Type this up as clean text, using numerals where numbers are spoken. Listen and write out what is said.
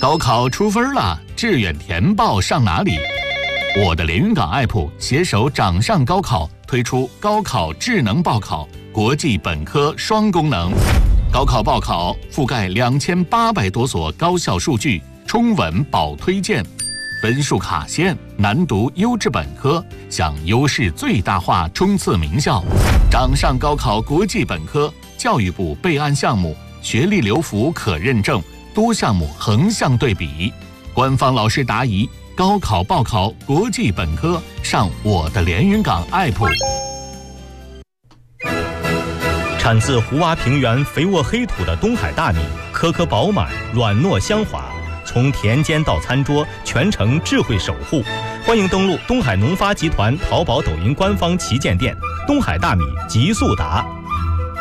高考出分了，志愿填报上哪里？我的连云港 app 携手掌上高考推出高考智能报考，国际本科双功能。高考报考覆盖2800多所高校数据，冲稳保推荐，分数卡线，难读优质本科，向优势最大化冲刺名校。掌上高考国际本科，教育部备案项目，学历留服可认证，多项目横向对比，官方老师答疑，高考报考国际本科，上我的连云港 app。 产自湖洼平原肥沃黑土的东海大米，颗颗饱满，软糯香滑，从田间到餐桌，全程智慧守护。欢迎登录东海农发集团淘宝、抖音官方旗舰店，东海大米极速达。